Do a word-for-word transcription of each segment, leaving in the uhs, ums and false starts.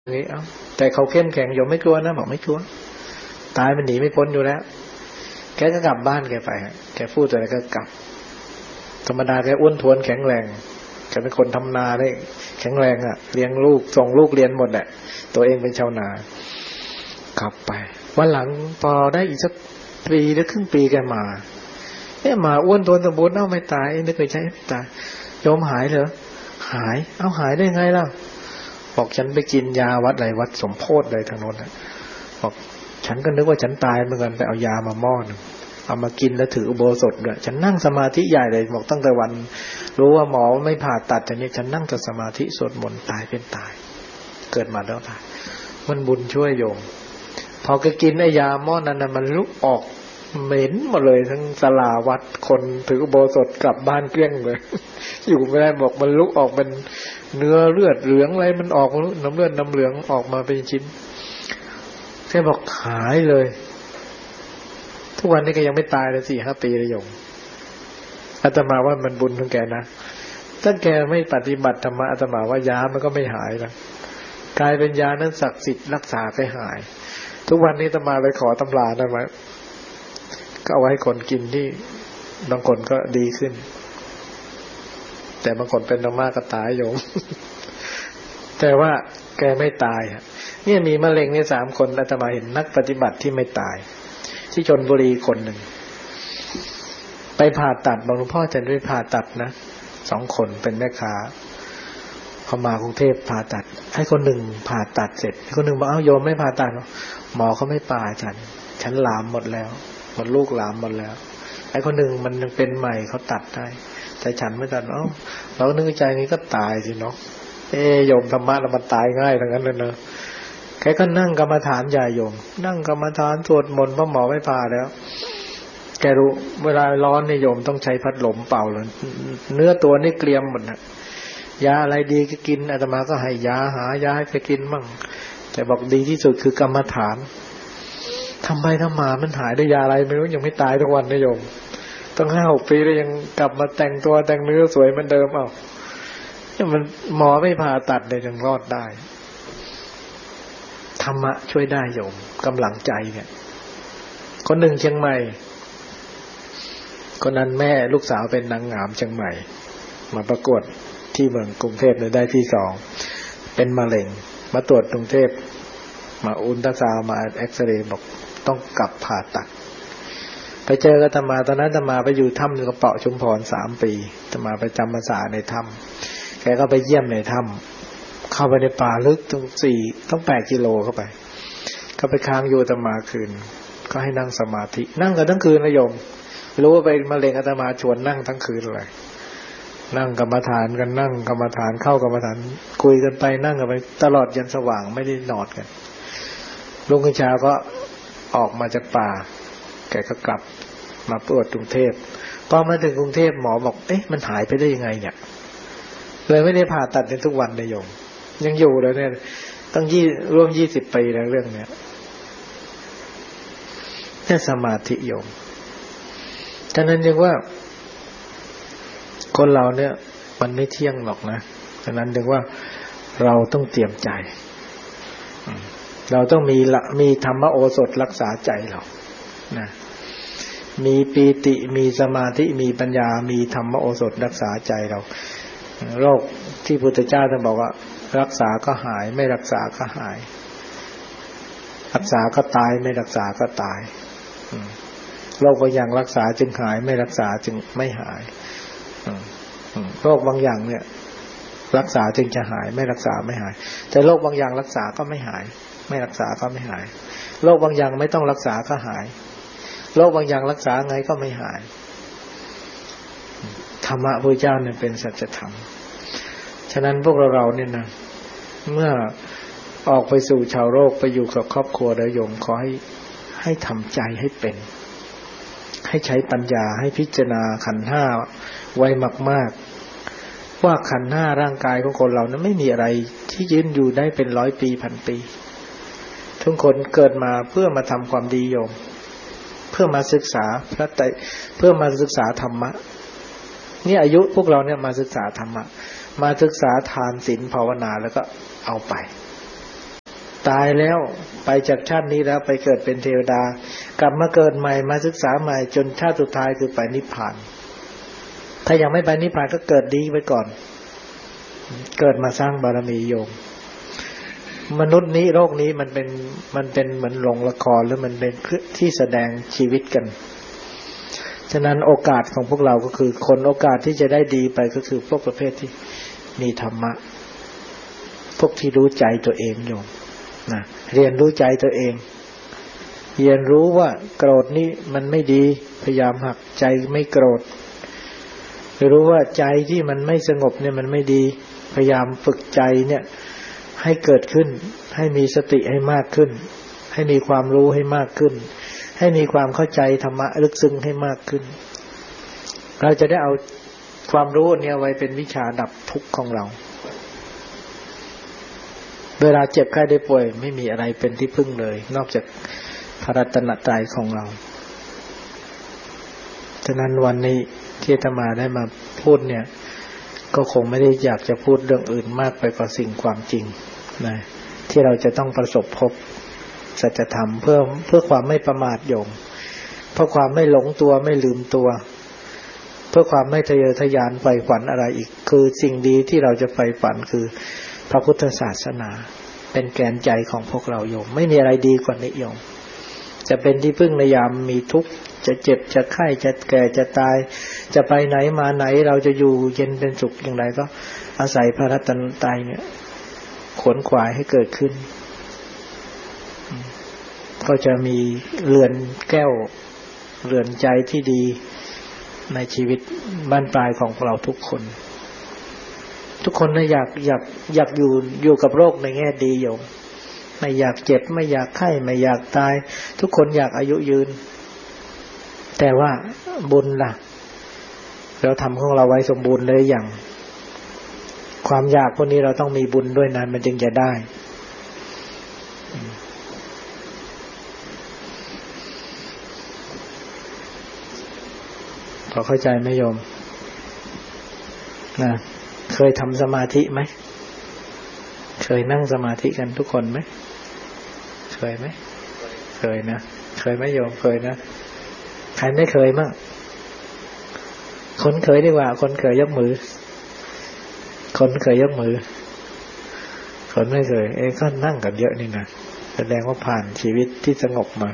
นี่เอ้าแต่เขาเข้มแข็งโยมไม่กลัวนะบอกไม่กลัวตายมันหนีไม่พ้นอยู่แล้วแกก็กลับบ้านแกไปแกพูดอะไรก็กลับธรรมดาแกอ้วนท้วนแข็งแรงแกเป็นคนทำนาได้แข็งแรงอ่ะเลี้ยงลูกส่งลูกเรียนหมดแหละตัวเองเป็นชาวนากลับไปวันหลังพอได้อีกสักปีหรือครึ่งปีแกมาเอ๊ะมาอ้วนท้วนสมบูรณ์เอ้าไม่ตายนึกไปใช่ไม่ตายโยมหายเหรอหายเอ้าหายได้ไงล่ะบอกฉันไปกินยาวัดอะไรวัดสมโพธิเลยทางโน้นนะบอกฉันก็นึกว่าฉันตายเหมือนกันไปเอายามาหม้อนึงเอามากินแล้วถืออุโบสถด้วยฉันนั่งสมาธิใหญ่เลยบอกตั้งแต่วันรู้ว่าหมอไม่ผ่าตัดอย่างนี้ฉันนั่งแต่สมาธิสวดมนต์ตายเป็นตายเกิดมาแล้วตายมันบุญช่วยโยมพอแกกินไอ้ยาหม้อนั้นน่ะมันลุกออกเหม็นหมดเลยทั้งศาลาวัดคนถืออุโบสถกลับบ้านเกลี้ยงเลยอยู่ไม่ได้บอกมันลุกออกเป็นเนื้อเลือดเหลืองอะไรมันออกน้ำเลือดน้ำเหลืองออกมาเป็นชิ้นแค่บอกหายเลยทุกวันนี้ก็ยังไม่ตายเลยสี่ห้าปีเลยโยมอาตมาว่ามันบุญของแกนะถ้าแกไม่ปฏิบัติธรรมะอาตมาว่ายามันก็ไม่หายนะกลายเป็นยานั้นศักดิ์สิทธิ์รักษาให้หายทุกวันนี้อาตมาเลยขอตำราได้ไหมก็เอาไว้ให้คนกินที่บางคนก็ดีขึ้นแต่บางคนเป็นมากก็ตายโยม แต่ว่าแกไม่ตายอ่ะเนี่ยมีมะเร็งเนี่ยสามคนอาตมาเห็นนักปฏิบัติที่ไม่ตายที่ชลบุรีคนหนึ่งไปผ่าตัดบอกหลวงพ่อจะได้ผ่าตัดนะสองคนเป็นแม่ค้าพอมากรุงเทพผ่าตัดให้คนหนึ่งผ่าตัดเสร็จคนหนึ่งบอกเอ้าโยมไม่ผ่าตัดหมอเขาไม่ผ่าฉันฉันหลามหมดแล้วหมดลูกหลามหมดแล้วไอ้คนหนึ่งมันยังเป็นใหม่เขาตัดได้แต่ฉันไม่ตัดเอ้าเรานึกใจนี้ก็ตายสิเนาะเอ้โยมธรรมะแล้วมันตายง่ายทั้งนั้นเลยเนอะแกก็นั่งกรรมฐานใหญ่โยมนั่งกรรมฐานสวดมนต์เพราะหมอไม่ผ่าแล้วแกรู้เวลาร้อนเนี่ยโยมต้องใช้พัดลมเป่าเลยเนื้อตัวนี่เกรียมหมดนะยาอะไรดีก็กินอาตมาก็ให้ยาหายาให้ไปกินมั่งแต่บอกดีที่สุดคือกรรมฐานทำไปทำมามันหายด้วยยาอะไรไม่รู้ยังไม่ตายทุกวันนะโยมต้องห้าหกปีแล้วยังกลับมาแต่งตัวแต่งเนื้อสวยเหมือนเดิมเอ้ามันหมอไม่ผ่าตัดเลยยังรอดได้ธรรมะช่วยได้โยมกำลังใจเนี่ยคนหนึ่งเชียงใหม่คนนั้นแม่ลูกสาวเป็นนางงามเชียงใหม่มาประกวดที่เมืองกรุงเทพเลยได้ที่สองเป็นมะเร็งมาตรวจกรุงเทพมาอุลตราซาวด์มาเอ็กซเรย์บอกต้องกลับผ่าตัดไปเจอกับธรรมาตอนนั้นธรรมาไปอยู่ถ้ำกระเปาะชุมพรสามปีธรรมาไปจำพรรษาในถ้ำแกก็ไปเยี่ยมในถ้ำเข้าไปในป่าลึกต้องสี่ต้องแปดกิโลเข้าไปก็ไปค้างอยู่ธรรมาคืนก็ให้นั่งสมาธินั่งกันทั้งคืนนะโยมรู้ว่าไปมะเร็งอาตมาชวนนั่งทั้งคืนเลยนั่งกรรมฐานกันนั่งกรรมฐานเข้ากรรมฐานคุยกันไปนั่งกันไปตลอดยันสว่างไม่ได้นอนกันลุงขึ้นเช้าก็ออกมาจากป่าแกก็กลับมาตรวจกรุงเทพพอมาถึงกรุงเทพหมอบอกเอ๊ะมันหายไปได้ยังไงเนี่ยเลยไม่ได้ผ่าตัดในทุกวันเลยโยมยังอยู่เลยเนี่ยตั้งยี่ร่วมยี่สิบปีแล้วเรื่องเนี้ยแค่สมาธิโยมฉะนั้นจึงว่าคนเราเนี่ยมันไม่เที่ยงหรอกนะฉะนั้นจึงว่าเราต้องเตรียมใจเราต้องมีละมีธรรมโอสถรักษาใจเรานะมีปีติมีสมาธิมีปัญญามีธรรมโอสถรักษาใจเราโรคที่พุทธเจ้าท่านบอกว่ารักษาก็หายไม่รักษาก็หายรักษาก็ตายไม่รักษาก็ตายโรคบางอย่างรักษาจึงหายไม่รักษาจึงไม่หายโรคบางอย่างเนี่ยรักษาจึงจะหายไม่รักษาไม่หายแต่โรคบางอย่างรักษาก็ไม่หายไม่รักษาก็ไม่หายโรคบางอย่างไม่ต้องรักษาก็หายโรคบางอย่างรักษาไงก็ไม่หายธรรมะพระเจ้าเนี่ยเป็นสัจธรรมฉะนั้นพวกเราเราเนี่ยนะเมื่อออกไปสู่ชาวโลกไปอยู่กับครอบครัวแล้วโยมขอให้ให้ทำใจให้เป็นให้ใช้ปัญญาให้พิจารณาขันธ์ห้าไว้มากๆว่าขันธ์ห้าร่างกายของคนเรานั้นไม่มีอะไรที่ยืนอยู่ได้เป็นร้อยปีพันปีทุกคนเกิดมาเพื่อมาทำความดีโยมเพื่อมาศึกษาพระไตรเพื่อมาศึกษาธรรมะนี่อายุพวกเราเนี่ยมาศึกษาธรรมะมาศึกษาทานศีลภาวนาแล้วก็เอาไปตายแล้วไปจากชาตินี้แล้วไปเกิดเป็นเทวดากลับมาเกิดใหม่มาศึกษาใหม่จนชาติสุดท้ายคือไปนิพพานถ้ายังไม่ไปนิพพานก็เกิดดีไว้ก่อนเกิดมาสร้างบารมีโยมมนุษย์นี้โลกนี้มันเป็นมันเป็นเหมือนโรงละครหรือมันเป็นที่แสดงชีวิตกันฉะนั้นโอกาสของพวกเราก็คือคนโอกาสที่จะได้ดีไปก็คือพวกประเภทที่มีธรรมะพวกที่รู้ใจตัวเองโยมนะเรียนรู้ใจตัวเองเรียนรู้ว่าโกรธนี่มันไม่ดีพยายามหักใจไม่โกรธรู้ว่าใจที่มันไม่สงบเนี่ยมันไม่ดีพยายามฝึกใจเนี่ยให้เกิดขึ้นให้มีสติให้มากขึ้นให้มีความรู้ให้มากขึ้นให้มีความเข้าใจธรรมะลึกซึ้งให้มากขึ้นเราจะได้เอาความรู้เนี่ยไว้เป็นวิชาดับทุกข์ของเราเวลาเจ็บไข้ได้ป่วยไม่มีอะไรเป็นที่พึ่งเลยนอกจากพระรัตนตรัยของเราฉะนั้นวันนี้ที่อาตมาได้มาพูดเนี่ยก็คงไม่ได้อยากจะพูดเรื่องอื่นมากไปกว่าสิ่งความจริงนะที่เราจะต้องประสบพบสัจธรรมเพื่อเพื่อความไม่ประมาทโยมเพื่อความไม่หลงตัวไม่ลืมตัวเพื่อความไม่ทะเยอทะยานใฝ่ฝันอะไรอีกคือสิ่งดีที่เราจะใฝ่ฝันคือพระพุทธศาสนาเป็นแกนใจของพวกเราโยมไม่มีอะไรดีกว่านี้โยมจะเป็นที่พึ่งในยามมีทุกข์จะเจ็บจะไข้จะแก่จะตายจะไปไหนมาไหนเราจะอยู่เย็นเป็นสุขอย่างไรก็อาศัยพระรัตนตรัยเนี่ยขวนขวายให้เกิดขึ้นก็จะมีเรือนแก้วเรือนใจที่ดีในชีวิตบ้านปลายของเราทุกคนทุกคนนะอยากอยากอยากอยู่อยู่กับโรคในแง่ดีโยมไม่อยากเจ็บไม่อยากไข้ไม่อยากตายทุกคนอยากอายุยืนแต่ว่าบุญล่ะเราทำของเราไว้สมบูรณ์เลยอย่างความอยากพวกนี้เราต้องมีบุญด้วยนั้นมันจึงจะได้พอเข้าใจไหมโยมนะเคยทำสมาธิไหมเคยนั่งสมาธิกันทุกคนไหมเคยไหมเคยนะเคยไหมโยมเคยนะใครไม่เคยมั่งคนเคยดีกว่าคนเคยยกมือคนเคยยกมือคนไม่เคยเอ้ก็นั่งกันเยอะนี่นะแสดงว่าผ่านชีวิตที่สงบมา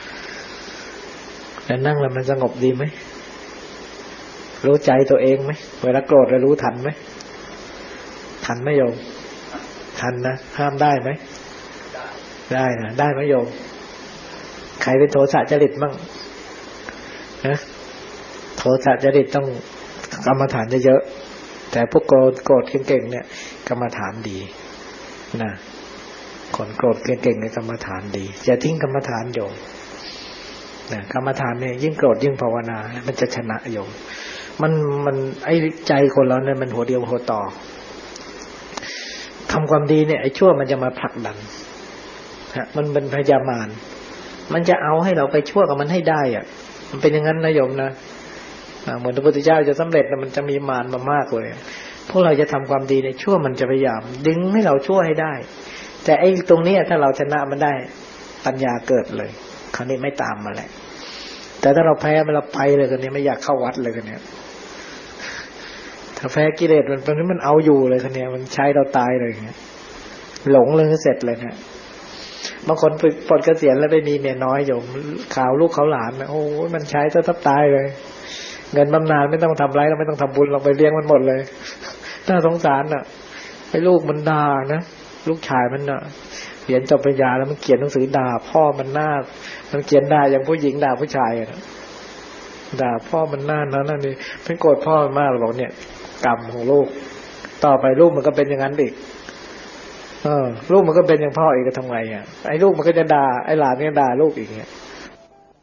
แล้วนั่งแล้วมันสงบดีไหมรู้ใจตัวเองไหมเวลาโกรธแล้วรู้ทันไหมทันไหมโยมทันนะห้ามได้ไหมได้นะได้ไหมโยมใครเป็นโทสะจริตมั่งนะโทสะจริตต้องกรรมฐานเยอะๆแต่พวกโกรธโกรธเก่งๆเนี่ยกรรมฐานดีนะคนโกรธเก่งๆในกรรมฐานดีอย่าทิ้งกรรมฐานโยมนะกรรมฐานเนี่ยยิ่งโกรธยิ่งภาวนามันจะชนะโยมมันมันไอ้ใจคนเราเนี่ยมันหัวเดียวหัวต่อทำความดีเนี่ยไอ้ชั่วมันจะมาผลักดันฮะมันเป็นพยามารมันจะเอาให้เราไปชั่วกับมันให้ได้อ่ะมันเป็นอย่างนั้นนะโยมนะเหมือนพระพุทธเจ้าจะสำเร็จมันจะมีมารมามากเลยพวกเราจะทำความดีในชั่วมันจะพยายามดึงให้เราชั่วให้ได้แต่ไอ้ตรงนี้ถ้าเราชนะมันได้ปัญญาเกิดเลยคราวนี้ไม่ตามมาแหละแต่ถ้าเราแพ้มันเราไปเลยกันนี้ไม่อยากเข้าวัดเลยกันเนี้ยถ้าแพ้กิเลสมันตอนนี้มันเอาอยู่เลยกันเนี้ยมันใช้เราตายเลยเงี้ยหลงเลยเสร็จเลยเนี่ยบางคนฝึกปลดเกษียณแล้วไปมีเมียน้อยอยู่ข่าวลูกเขาหลานนะโอ้มันใช้ซะแทบตายเลยเงินบำนาญไม่ต้องทำไรเราไม่ต้องทำบุญเราไปเลี้ยงมันหมดเลยน่าสงสารอ่ะไอ้ลูกมันด่านะลูกชายมันน่ะเรียนจบปริญญาแล้วมันเขียนหนังสือด่าพ่อมันหน้ามันเขียนด่าอย่างผู้หญิงด่าผู้ชายอ่ะด่าพ่อมันหน้านั้นนั่นนี่เพิ่งโกรธพ่อมากเราบอกเนี่ยกรรมของลูกต่อไปลูกมันก็เป็นอย่างนั้นอีกเออลูกมันก็เป็นอย่างพ่ออีกก็ทำไงอ่ะไอ้ลูกมันก็จะด่าไอ้หลานเนี่ยด่าลูกอีกเนี่ย